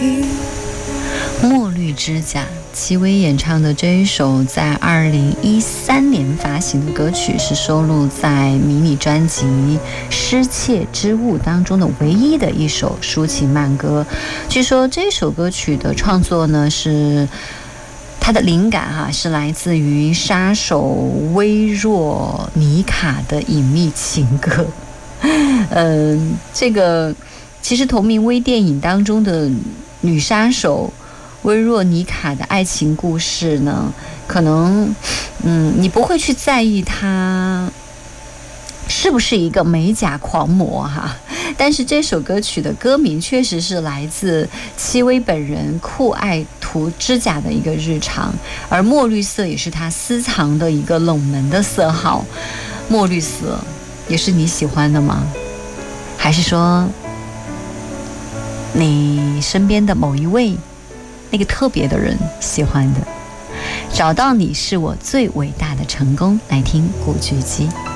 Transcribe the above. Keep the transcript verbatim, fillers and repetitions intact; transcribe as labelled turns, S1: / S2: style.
S1: 墨绿指甲，戚薇演唱的这一首在二零一三年发行的歌曲，是收录在迷你专辑《失窃之物》当中的唯一的一首抒情慢歌。据说这首歌曲的创作呢，是它的灵感哈、啊，是来自于杀手薇若妮卡的隐秘情歌。嗯，这个其实同名微电影当中的女杀手薇若妮卡的爱情故事呢，可能嗯，你不会去在意她是不是一个美甲狂魔哈，但是这首歌曲的歌名确实是来自戚薇本人酷爱涂指甲的一个日常，而墨绿色也是她私藏的一个冷门的色号。墨绿色也是你喜欢的吗？还是说你身边的某一位那个特别的人喜欢的？找到你是我最伟大的成功。来听古巨基。